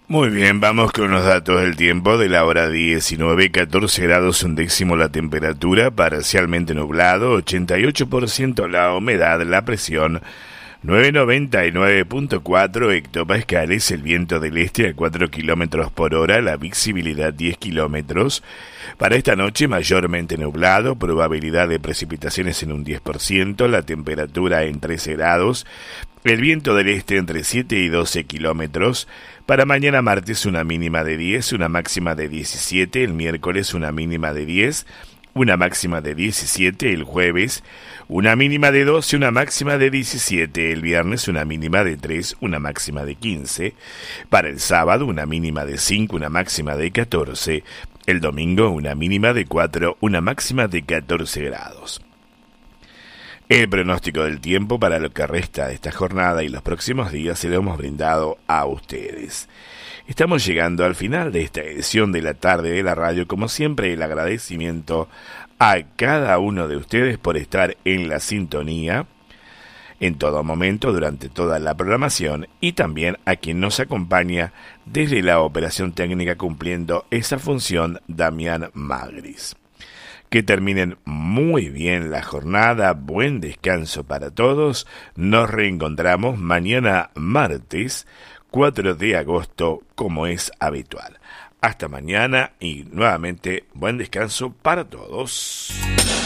Muy bien, vamos con los datos del tiempo de la hora 19, 14 grados un décimo la temperatura, parcialmente nublado, 88% la humedad, la presión 999.4 hectopascales, el viento del este a 4 kilómetros por hora, la visibilidad 10 kilómetros. Para esta noche mayormente nublado, probabilidad de precipitaciones en un 10%, la temperatura en 13 grados, el viento del este entre 7 y 12 kilómetros. Para mañana martes una mínima de 10, una máxima de 17, el miércoles una mínima de 10, una máxima de 17, el jueves una mínima de 12, una máxima de 17, el viernes una mínima de 3, una máxima de 15, para el sábado una mínima de 5, una máxima de 14, el domingo una mínima de 4, una máxima de 14 grados. El pronóstico del tiempo para lo que resta de esta jornada y los próximos días se lo hemos brindado a ustedes. Estamos llegando al final de esta edición de la tarde de la radio. Como siempre, el agradecimiento a cada uno de ustedes por estar en la sintonía en todo momento durante toda la programación, y también a quien nos acompaña desde la operación técnica cumpliendo esa función, Damián Magris. Que terminen muy bien la jornada, buen descanso para todos. Nos reencontramos mañana martes 4 de agosto como es habitual. Hasta mañana y nuevamente buen descanso para todos.